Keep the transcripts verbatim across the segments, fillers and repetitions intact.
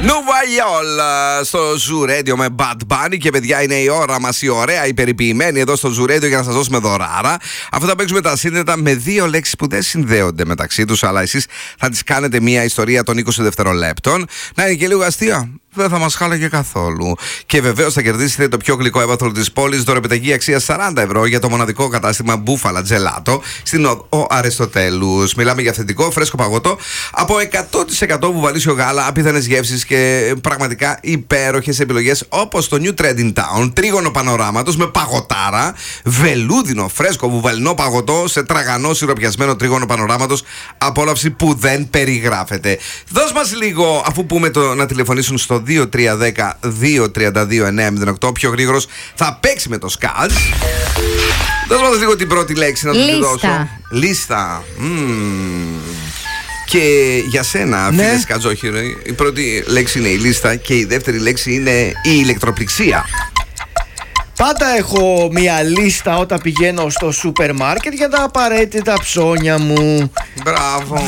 Νουβαϊόλ στο Zoo Radio με Bad Bunny. Και παιδιά, είναι η ώρα μας, η ωραία, η περιποιημένη εδώ στο Zoo Radio για να σας δώσουμε δωράρα. Αφού θα παίξουμε τα σύνδετα με δύο λέξεις που δεν συνδέονται μεταξύ τους, αλλά εσείς θα τις κάνετε μια ιστορία των είκοσι δευτερολέπτων. Να είναι και λίγο αστεία. Δεν θα μας χάλαγε καθόλου. Και βεβαίως θα κερδίσετε το πιο γλυκό έβαθρο της πόλης, δωρεπιταγή αξίας σαράντα ευρώ για το μοναδικό κατάστημα Μπούφαλα Τζελάτο στην ο Αριστοτέλους. Μιλάμε για αυθεντικό φρέσκο παγωτό από εκατό τοις εκατό βουβαλίσιο γάλα, απίθανες γεύσεις και πραγματικά υπέροχες επιλογές όπως το New Trading Town, τρίγωνο πανοράματος με παγωτάρα, βελούδινο φρέσκο βουβαλινό παγωτό σε τραγανό σιροπιασμένο τρίγωνο πανοράματος. Απόλαυση που δεν περιγράφεται. Δώσ' μας λίγο, αφού πούμε το, να τηλεφωνήσουν στο δύο τρία ένα μηδέν δύο τρία δύο εννιά μηδέν οκτώ. Πιο γρήγορος θα παίξει με το σκάτς. Δώσ' μας λίγο την πρώτη λέξη να του τη δώσω. Λίστα. Mm. Και για σένα, ναι, φίλε Σκατζόχυρο, η πρώτη λέξη είναι η λίστα και η δεύτερη λέξη είναι η ηλεκτροπληξία. Πάντα έχω μια λίστα όταν πηγαίνω στο σούπερ μάρκετ για τα απαραίτητα ψώνια μου. Μπράβο.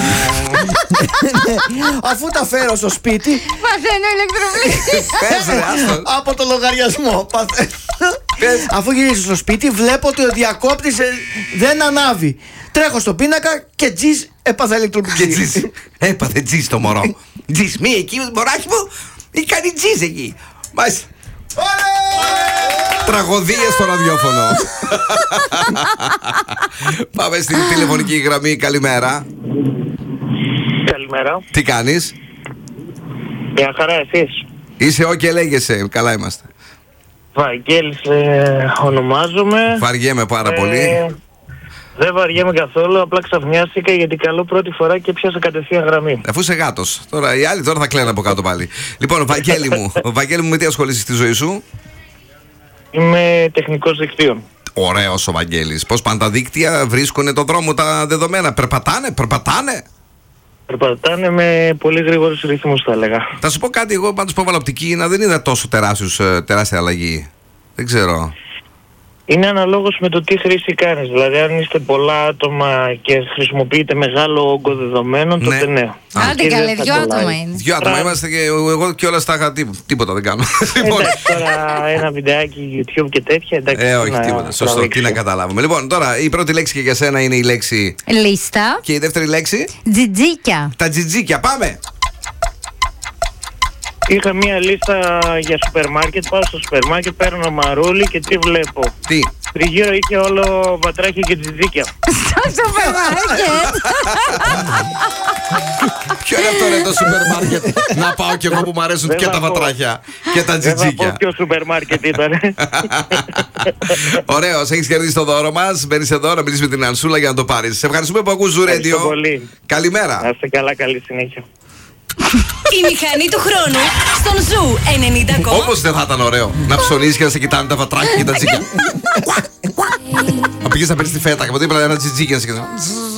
Αφού τα φέρω στο σπίτι, παθαίνω ηλεκτροπληξία. Από το λογαριασμό. Αφού γυρίσω στο σπίτι, βλέπω ότι ο διακόπτης δεν ανάβει. Τρέχω στο πίνακα και τζιζ, έπαθα ηλεκτροπληξία. Και τζιζ, έπαθε τζιζ το μωρό. Τζιζ, μη εκεί, μωράκι μου, ή κάνει τζιζ εκεί. Μάλιστα. Τραγωδίες στο ραδιόφωνο. Πάμε στην τηλεφωνική γραμμή. Καλημέρα. Καλημέρα. Τι κάνεις? Μια χαρά, εσείς? Είσαι ό, και λέγεσαι. Καλά είμαστε. Βαγγέλης ε, ονομάζομαι. Βαριέμαι πάρα ε, πολύ. Δεν βαριέμαι καθόλου, απλά ξαφνιάστηκα γιατί καλώ πρώτη φορά και πιάσα κατευθείαν γραμμή. Αφού είσαι γάτος. Τώρα οι άλλοι τώρα θα κλαίνουν από κάτω πάλι. Λοιπόν, Βαγγέλη μου, Βαγγέλη μου, με τι ασχολείσαι στη ζωή σου? Είμαι τεχνικός δικτύων. Ωραίος ο Βαγγέλης. Πώς πάνε τα δίκτυα, βρίσκουνε το δρόμο τα δεδομένα? Περπατάνε, περπατάνε. Περπατάνε με πολύ γρήγορους ρυθμούς, θα έλεγα. Θα σου πω κάτι, εγώ πάντως που έβαλα οπτική να δεν είδα τόσο τεράστιους, τεράστια αλλαγή. Δεν ξέρω. Είναι αναλόγως με το τι χρήση κάνεις. Δηλαδή, αν είστε πολλά άτομα και χρησιμοποιείτε μεγάλο όγκο δεδομένων, ναι, τότε ναι. Άντε καλέ, δυο άτομα είναι. Δυο άτομα είμαστε και εγώ και όλα στα είχα τίποτα δεν κάνω. Εντάξει, τώρα ένα βιντεάκι YouTube και τέτοια, εντάξει. Ε, όχι, τίποτα. Σωστό, τι να καταλάβουμε. Λοιπόν, τώρα η πρώτη λέξη και για σένα είναι η λέξη λίστα. Και η δεύτερη λέξη τζιτζίκια. Τα τζιτζίκια, πάμε. Είχα μία λίστα για σούπερ μάρκετ, πάω στο σούπερ μάρκετ, παίρνω μαρούλι και τι βλέπω? Τι? Τριγύρω είχε όλο βατράχια και τζιτζίκια. Στο σούπερ μάρκετ. Ποιο είναι αυτό ρε το σούπερ μάρκετ? Να πάω κι εγώ που μου αρέσουν και τα βατράχια και τα τζιτζίκια. Δεν θα πω ποιο σούπερ μάρκετ ήταν. Ωραίος, έχεις κερδίσει το δώρο μας. Μπαίνεις εδώ να μιλήσεις με την Ανσούλα για να το πάρεις. Σε ευχαριστούμε που ακούς Zoo Radio. Καλημέρα. Να είστε καλά, καλή συνέχεια. Η μηχανή του χρόνου στον Ζου ενενήντα κόμμα οκτώ. Όπως δεν θα ήταν ωραίο να ψωνίσεις και να σε κοιτάνε τα βατράκια και τα τζίκια. Να πήγες να παίρνεις τη φέτα και από δίπλα ένα τζιτζίκι να σε κοιτάνε.